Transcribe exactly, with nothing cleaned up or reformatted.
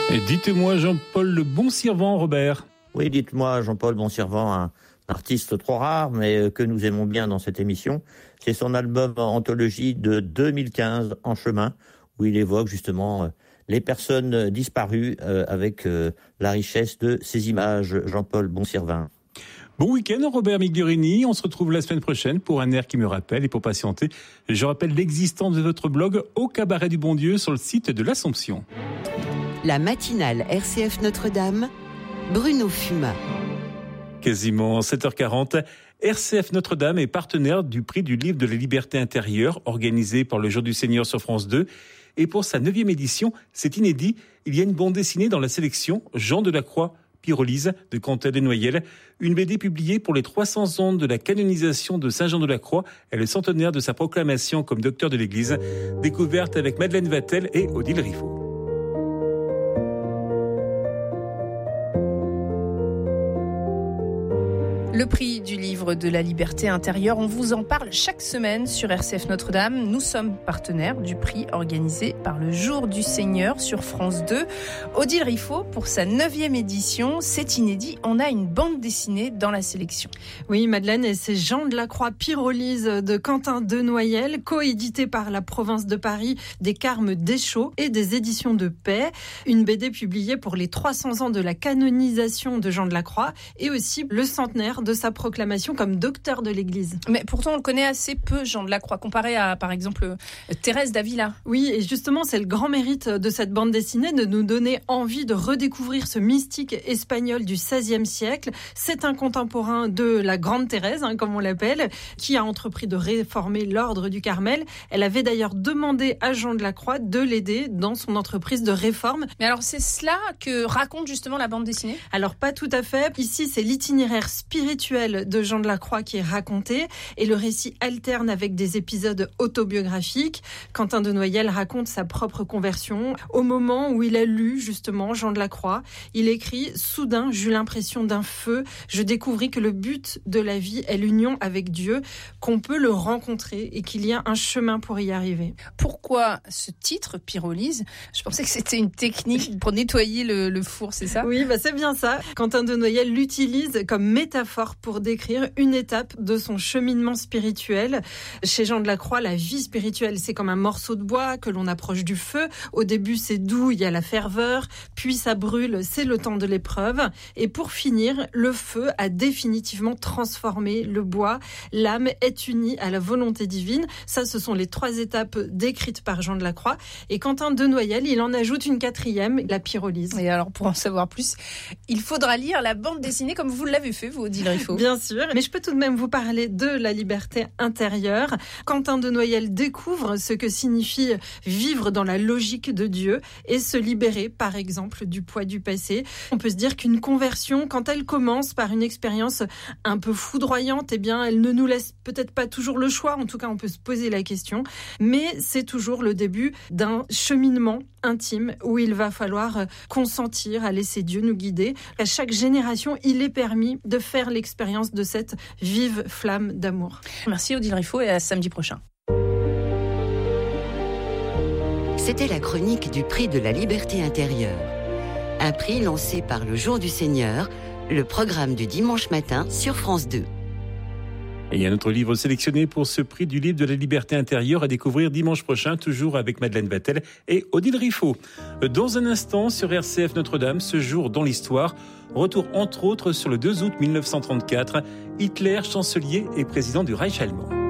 Et dites-moi, Jean-Paul le Bon-Servant, Robert. Oui, dites-moi, Jean-Paul Bon-Servant, un artiste trop rare, mais que nous aimons bien dans cette émission. C'est son album Anthologie de deux mille quinze, En chemin, où il évoque justement les personnes disparues avec la richesse de ses images. Jean-Paul Bon-Servant. Bon week-end, Robert Migliorini. On se retrouve la semaine prochaine pour un air qui me rappelle. Et pour patienter, je rappelle l'existence de votre blog Au Cabaret du Bon Dieu sur le site de l'Assomption. La matinale R C F Notre-Dame, Bruno Fumat. Quasiment sept heures quarante. R C F Notre-Dame est partenaire du prix du livre de la liberté intérieure organisé par le Jour du Seigneur sur France deux. Et pour sa neuvième édition, c'est inédit, il y a une bande dessinée dans la sélection Jean de la Croix, Pyrolyse de Quentin de Noyel, une B D publiée pour les trois cents ans de la canonisation de Saint Jean de la Croix et le centenaire de sa proclamation comme docteur de l'Église, découverte avec Madeleine Vatel et Odile Riffaut. Le prix du livre de la liberté intérieure, on vous en parle chaque semaine sur R C F Notre-Dame. Nous sommes partenaires du prix organisé par le Jour du Seigneur sur France deux. Odile Riffaut, pour sa neuvième édition, c'est inédit, on a une bande dessinée dans la sélection. Oui, Madeleine, et c'est Jean de la Croix, Pyrolyse de Quentin de Noyel, coédité par la province de Paris, des Carmes Deschaux et des éditions de Paix. Une B D publiée pour les trois cents ans de la canonisation de Jean de la Croix et aussi le centenaire de sa proclamation comme docteur de l'Église. Mais pourtant, on le connaît assez peu, Jean de la Croix, comparé à, par exemple, Thérèse d'Avila. Oui, et justement, c'est le grand mérite de cette bande dessinée de nous donner envie de redécouvrir ce mystique espagnol du seizième siècle. C'est un contemporain de la Grande Thérèse, hein, comme on l'appelle, qui a entrepris de réformer l'ordre du Carmel. Elle avait d'ailleurs demandé à Jean de la Croix de l'aider dans son entreprise de réforme. Mais alors, c'est cela que raconte justement la bande dessinée ? Alors, pas tout à fait. Ici, c'est l'itinéraire spirituel de Jean de la Croix qui est raconté et le récit alterne avec des épisodes autobiographiques. Quentin de Noyel raconte sa propre conversion. Au moment où il a lu justement Jean de la Croix, il écrit « Soudain, j'eus l'impression d'un feu. Je découvris que le but de la vie est l'union avec Dieu, qu'on peut le rencontrer et qu'il y a un chemin pour y arriver. » Pourquoi ce titre, Pyrolyse ? Je pensais que c'était une technique pour nettoyer le, le four, c'est ça ? Oui, bah c'est bien ça. Quentin de Noyel l'utilise comme métaphore pour décrire une étape de son cheminement spirituel. Chez Jean de la Croix, la vie spirituelle, c'est comme un morceau de bois que l'on approche du feu. Au début, c'est doux, il y a la ferveur, puis ça brûle, c'est le temps de l'épreuve. Et pour finir, le feu a définitivement transformé le bois. L'âme est unie à la volonté divine. Ça, ce sont les trois étapes décrites par Jean de la Croix. Et Quentin de Noyel, il en ajoute une quatrième, la pyrolyse. Et alors, pour en savoir plus, il faudra lire la bande dessinée comme vous l'avez fait, vous, Odile Riffaut. Bien sûr, mais je peux tout de même vous parler de la liberté intérieure. Quentin de Noyel découvre ce que signifie vivre dans la logique de Dieu et se libérer, par exemple, du poids du passé. On peut se dire qu'une conversion, quand elle commence par une expérience un peu foudroyante, eh bien, elle ne nous laisse peut-être pas toujours le choix. En tout cas, on peut se poser la question. Mais c'est toujours le début d'un cheminement intime où il va falloir consentir à laisser Dieu nous guider. À chaque génération, il est permis de faire l'expérience de cette vive flamme d'amour. Merci Odile Riffaut et à samedi prochain. C'était la chronique du prix de la liberté intérieure. Un prix lancé par le Jour du Seigneur, le programme du dimanche matin sur France deux. Et il y a un autre livre sélectionné pour ce prix du livre de la liberté intérieure à découvrir dimanche prochain, toujours avec Madeleine Vatel et Odile Riffaut. Dans un instant, sur R C F Notre-Dame, ce jour dans l'histoire, retour entre autres sur le deux août mille neuf cent trente-quatre, Hitler, chancelier et président du Reich allemand.